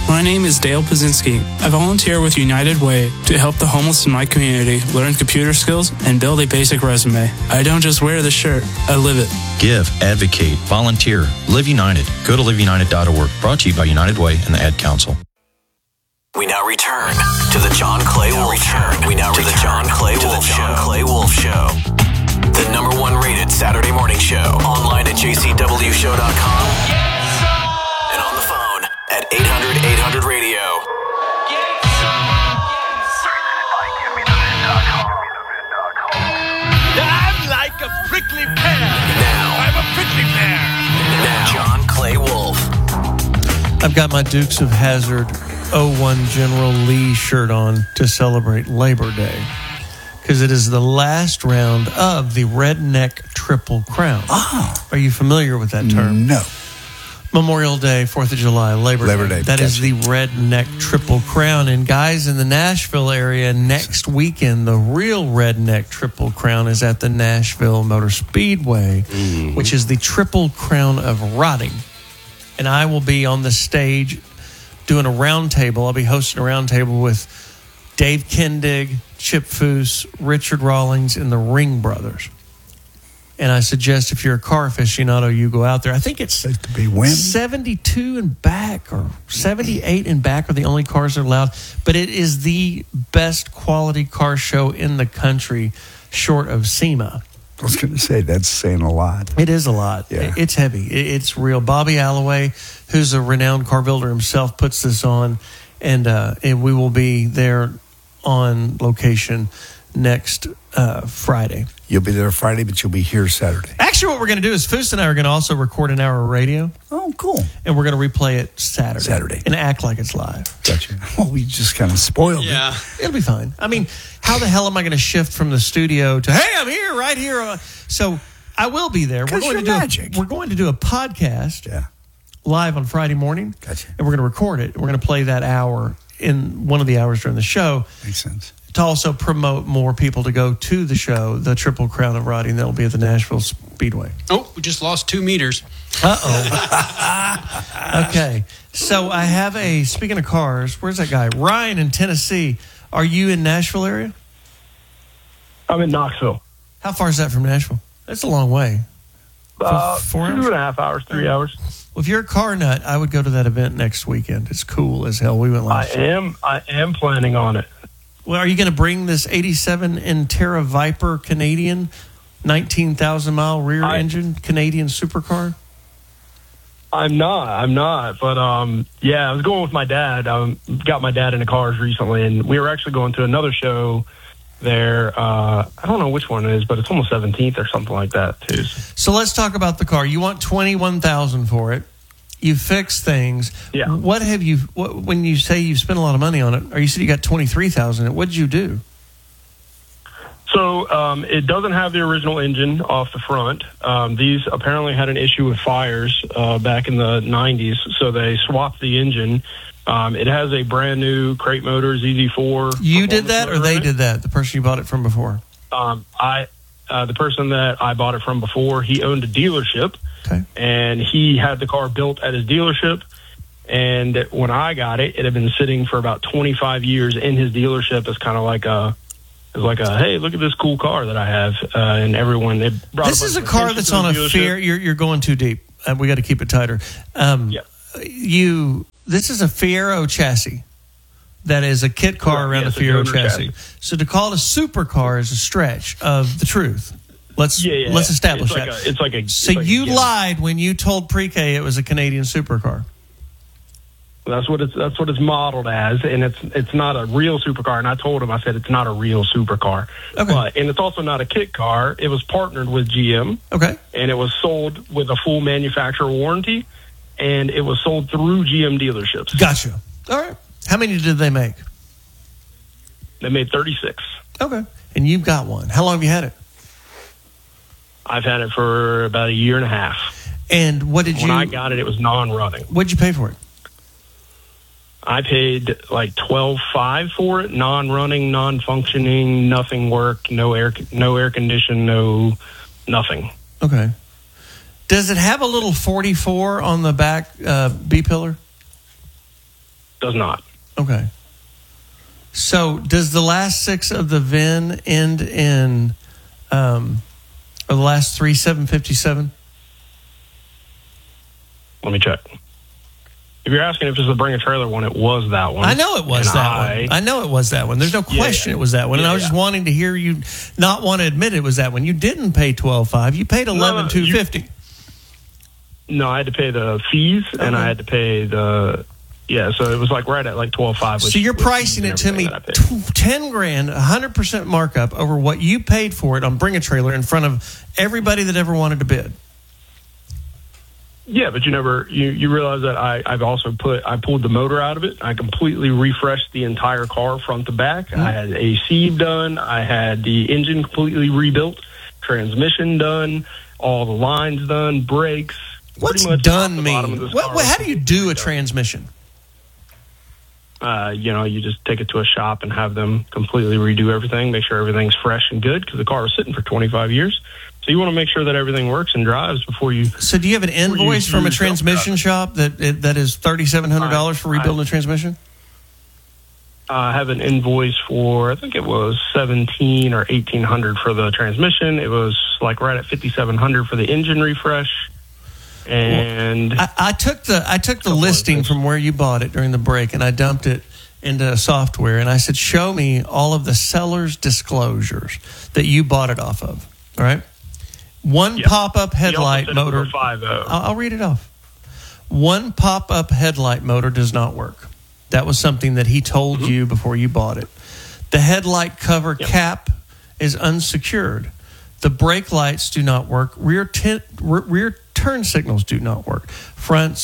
My name is Dale Pazinski. I volunteer with United Way to help the homeless in my community learn computer skills and build a basic resume. I don't just wear the shirt, I live it. Give, advocate, volunteer, Live United. Go to liveunited.org. Brought to you by United Way and the Ad Council. We now return to the John Clay Wolf Show. The number one rated Saturday morning show. Online at jcwshow.com. And on the phone at 800-800-RADIO. I'm like a prickly pear. Now. I'm a prickly pear. Now. John Clay Wolf. I've got my Dukes of Hazzard 01 General Lee shirt on to celebrate Labor Day because it is the last round of the Redneck Triple Crown. Oh. Are you familiar with that term? No. Memorial Day, 4th of July, Labor Day. That is the Redneck Triple Crown. And guys in the Nashville area, next weekend, the real Redneck Triple Crown is at the Nashville Motor Speedway, which is the Triple Crown of Rotting. And I will be on the stage doing a roundtable. I'll be hosting a roundtable with Dave Kendig, Chip Foose, Richard Rawlings, and the Ring Brothers. And I suggest if you're a car aficionado, you go out there. I think it's Safe to be winning. 72 and back or 78 and back are the only cars that are allowed. But it is the best quality car show in the country, short of SEMA. I was going to say, that's saying a lot. It is a lot. Yeah. It's heavy. It's real. Bobby Alloway, who's a renowned car builder himself, puts this on, and we will be there on location next Friday. You'll be there Friday, but you'll be here Saturday. Actually, what we're going to do is Foose and I are going to also record an hour of radio, Oh, cool. and we're going to replay it Saturday. Saturday. And act like it's live. Gotcha. Well, we just kind of spoiled it. It'll be fine. I mean, how the hell am I going to shift from the studio to, hey, I'm here, right here? So I will be there. Because you're magic. We're going to do a podcast Yeah. live on Friday morning. Gotcha. And we're going to record it. We're going to play that hour in one of the hours during the show Makes sense. to also promote more people to go to the show, the Triple Crown of Rotting. That'll be at the Nashville Speedway. Oh, we just lost 2 meters. Uh-oh. Okay. So I have speaking of cars, where's that guy? Ryan in Tennessee. Are you in Nashville area? I'm in Knoxville. How far is that from Nashville? That's a long way. 4 hours? 2.5 hours, 3 hours. Well, if you're a car nut, I would go to that event next weekend. It's cool as hell. We went last year. I am planning on it. Well, are you going to bring this 87 Intera Viper Canadian 19,000-mile rear engine Canadian supercar? I'm not. But, yeah, I was going with my dad. Got my dad into cars recently, and we were actually going to another show there. I don't know which one it is, but it's on the 17th or something like that, too. So let's talk about the car. You want $21,000 for it. You fix things. Yeah. When you say you've spent a lot of money on it, or you said you got $23,000, what did you do? So it doesn't have the original engine off the front. These apparently had an issue with fires back in the 90s, so they swapped the engine. It has a brand new Crate Motors EZ4. You did that, or they did that? The person you bought it from before? The person that I bought it from before, he owned a dealership. Okay. And he had the car built at his dealership. And when I got it, it had been sitting for about 25 years in his dealership as kind of like hey, look at this cool car that I have. And everyone, it brought. This is a car that's on a Fiero. You're going too deep. We got to keep it tighter. Yeah. This is a Fiero chassis. That is a kit car around a Fiero chassis. So to call it a supercar is a stretch of the truth. Let's establish that. So you lied when you told Pre-K it was a Canadian supercar. That's what it's modeled as, and it's not a real supercar. And I told him, I said it's not a real supercar. Okay. And it's also not a kit car. It was partnered with GM. Okay. And it was sold with a full manufacturer warranty, and it was sold through GM dealerships. Gotcha. All right. How many did they make? They made 36. Okay. And you've got one. How long have you had it? I've had it for about a year and a half. And when I got it, it was non-running. What'd you pay for it? I paid like $12,500 for it, non-running, non-functioning, nothing worked, no air condition, no nothing. Okay. Does it have a little 44 on the back B pillar? Does not. Okay. So does the last 6 of the VIN end in, or the last 3 757? Let me check. If you're asking if it's the Bring a Trailer one, it was that one. I know it was that one. I know it was that one. There's no question it was that one. And I was just wanting to hear you not want to admit it was that one. You didn't pay $12,500. You paid $11,250. No, I had to pay the fees, and I had to pay the... Yeah, so it was like right at like $12,500. So you're pricing it to me $10,000, 100% markup over what you paid for it on Bring a Trailer in front of everybody that ever wanted to bid. Yeah, but you realize that I've also pulled the motor out of it. I completely refreshed the entire car front to back. I had AC done. I had the engine completely rebuilt, transmission done, all the lines done, brakes. What's done mean? How do you do a transmission? You just take it to a shop and have them completely redo everything, make sure everything's fresh and good, because the car was sitting for 25 years. So you want to make sure that everything works and drives before you... So do you have an invoice from a transmission shop that is $3,700 for rebuilding a transmission? I have an invoice for, I think it was $1,700 or $1,800 for the transmission. It was like right at $5,700 for the engine refresh. And I took the listing from where you bought it during the break, and I dumped it into software, and I said, show me all of the seller's disclosures that you bought it off of. All right. One pop-up headlight motor. I'll read it off. One pop-up headlight motor does not work. That was something that he told you before you bought it. The headlight cover cap is unsecured. The brake lights do not work. Rear turn signals do not work. Front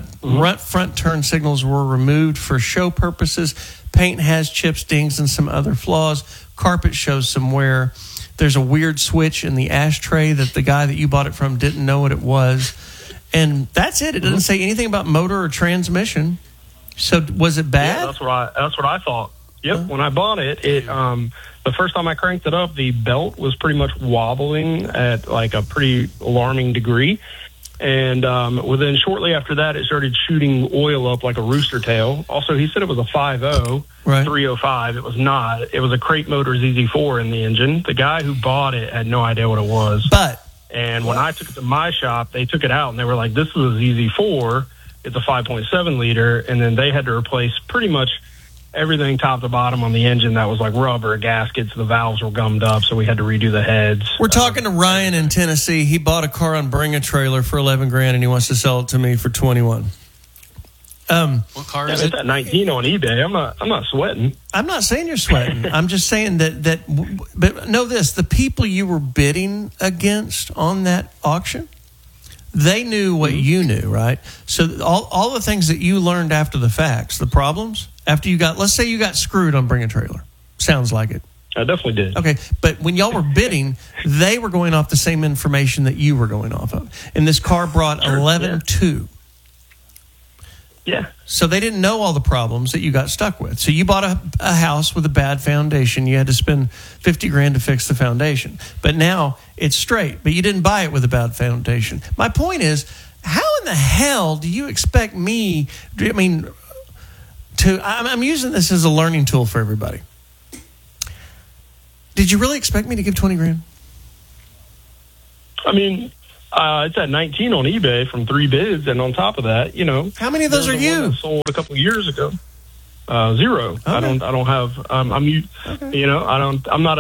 turn signals were removed for show purposes. Paint has chips, dings, and some other flaws. Carpet shows some wear. There's a weird switch in the ashtray that the guy that you bought it from didn't know what it was. And that's it. It doesn't say anything about motor or transmission. So was it bad? Yeah, that's what I thought. Yep. When I bought it, the first time I cranked it up, the belt was pretty much wobbling at like a pretty alarming degree. And within shortly after that, it started shooting oil up like a rooster tail. Also, he said it was a 5.0, 305. It was not. It was a Crate Motors EZ4 in the engine. The guy who bought it had no idea what it was. And when I took it to my shop, they took it out and they were like, this is a EZ4. It's a 5.7 liter. And then they had to replace pretty much everything top to bottom on the engine that was like rubber, gaskets, the valves were gummed up, so we had to redo the heads. We're talking to Ryan in Tennessee. He bought a car on Bring a Trailer for $11,000 and he wants to sell it to me for $21,000. What car is it? It's at 19 on eBay. I'm not sweating. I'm not saying you're sweating. I'm just saying but know this, the people you were bidding against on that auction, they knew what you knew, right? So all the things that you learned after the facts, the problems, after you let's say you got screwed on Bring a Trailer. Sounds like it. I definitely did. Okay, but when y'all were bidding, they were going off the same information that you were going off of. And this car brought 11.2. Yeah. So they didn't know all the problems that you got stuck with. So you bought a house with a bad foundation. You had to spend $50,000 to fix the foundation. But now it's straight. But you didn't buy it with a bad foundation. My point is, how in the hell do you expect me? I'm using this as a learning tool for everybody. Did you really expect me to give $20,000? I mean, it's at 19 on eBay from 3 bids, and on top of that, how many of those are you? Sold a couple of years ago. 0. Okay. I don't have. I'm not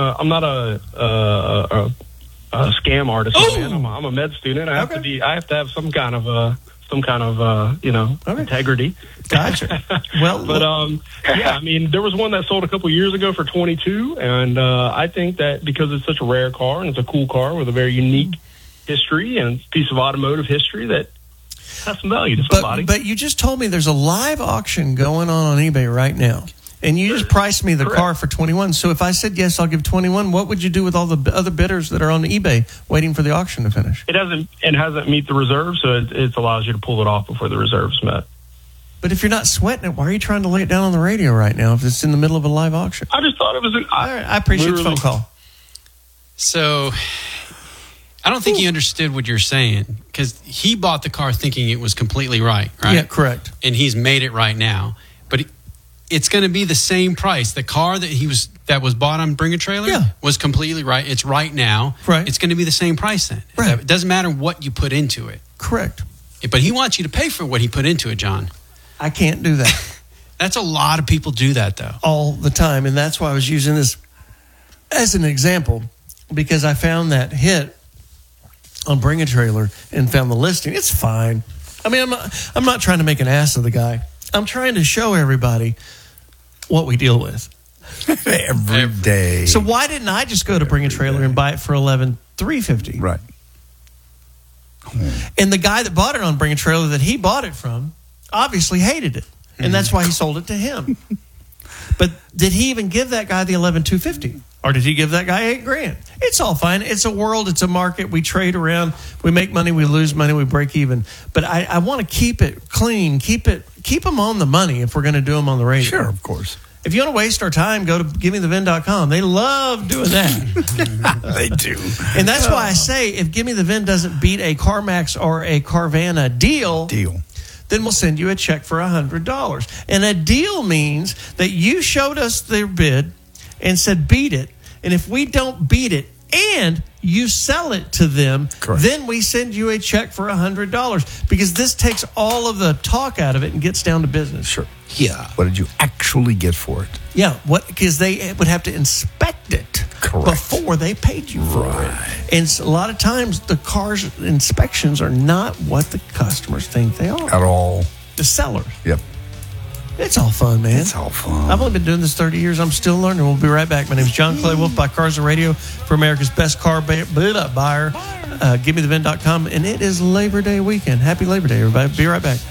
a scam artist. Man. I'm a med student. I have to have some kind of integrity. Gotcha. Well, but I mean, there was one that sold a couple of years ago for 22, and I think that because it's such a rare car and it's a cool car with a very unique history and piece of automotive history, that has some value to somebody. But you just told me there's a live auction going on eBay right now, and you just priced me the car for $21,000. So if I said yes, I'll give $21,000. What would you do with all the other bidders that are on eBay waiting for the auction to finish? It hasn't meet the reserve, so it allows you to pull it off before the reserve's met. But if you're not sweating it, why are you trying to lay it down on the radio right now if it's in the middle of a live auction? I just thought it was all right, I appreciate the phone call. So I don't think he understood what you're saying, because he bought the car thinking it was completely right? Yeah, correct. And he's made it right now. but it's going to be the same price. The car that was bought on Bring a Trailer was completely right. It's right now. Right. It's going to be the same price then. Right. It doesn't matter what you put into it. Correct. But he wants you to pay for what he put into it, John. I can't do that. That's a lot of people do that, though. All the time. And that's why I was using this as an example, because I found that hit on Bring a Trailer and found the listing. It's fine. I mean, I'm not trying to make an ass of the guy. I'm trying to show everybody what we deal with every day. So why didn't I just go to Bring a Trailer and buy it for $11,350? Right. And the guy that bought it on Bring a Trailer that he bought it from obviously hated it. And that's why he sold it to him. But did he even give that guy the $11,250? Or did he give that guy $8,000? It's all fine. It's a world. It's a market. We trade around. We make money. We lose money. We break even. But I want to keep it clean. Keep them on the money if we're going to do them on the radio. Sure, of course. If you want to waste our time, go to GiveMeTheVin.com. They love doing that. They do. And that's why I say if Give Me the VIN doesn't beat a CarMax or a Carvana deal, then we'll send you a check for $100. And a deal means that you showed us their bid and said beat it. And if we don't beat it and you sell it to them, then we send you a check for $100, because this takes all of the talk out of it and gets down to business. Sure. Yeah. What did you actually get for it? Yeah. Because they would have to inspect it before they paid you for it. And a lot of times the car's inspections are not what the customers think they are. At all. The sellers. Yep. It's all fun, man. It's all fun. I've only been doing this 30 years. I'm still learning. We'll be right back. My name is John Clay Wolf by Cars and Radio for America's best car buyer. GiveMeTheVin.com. And it is Labor Day weekend. Happy Labor Day, everybody. Be right back.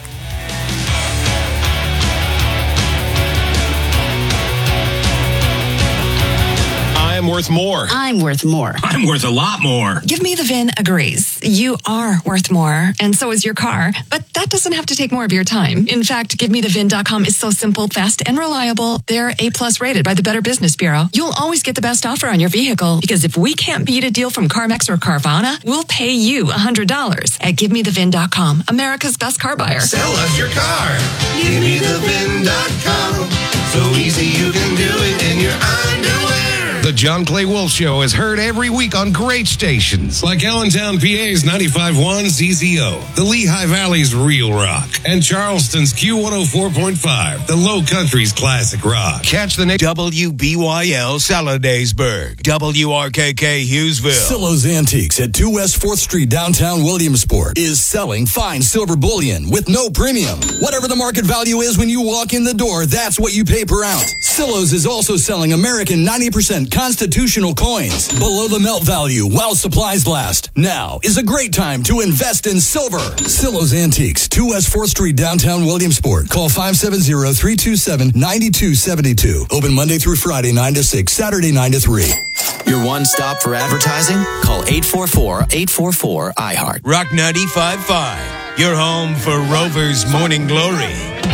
I'm worth more. I'm worth more. I'm worth a lot more. Give Me the VIN agrees. You are worth more, and so is your car. But that doesn't have to take more of your time. In fact, GiveMeTheVin.com is so simple, fast, and reliable. They're A+ rated by the Better Business Bureau. You'll always get the best offer on your vehicle, because if we can't beat a deal from CarMax or Carvana, we'll pay you $100 at GiveMeTheVin.com, America's best car buyer. Sell us your car. GiveMeTheVin.com. So easy you can do it in your underwear. The John Clay Wolf Show is heard every week on great stations like Allentown, PA's 95.1 ZZO, the Lehigh Valley's Real Rock, and Charleston's Q104.5, the Low Country's Classic Rock. Catch the WBYL Saladaysburg, WRKK Hughesville. Silo's Antiques at 2 West 4th Street, downtown Williamsport, is selling fine silver bullion with no premium. Whatever the market value is when you walk in the door, that's what you pay per ounce. Silo's is also selling American 90% constitutional coins below the melt value while supplies last. Now is a great time to invest in silver. Silo's Antiques, 2 West 4th Street, downtown Williamsport. Call 570-327-9272. Open Monday through Friday, 9 to 6, Saturday, 9 to 3. Your one stop for advertising? Call 844-844-iHeart. Rock 95.5, your home for Rover's Morning Glory.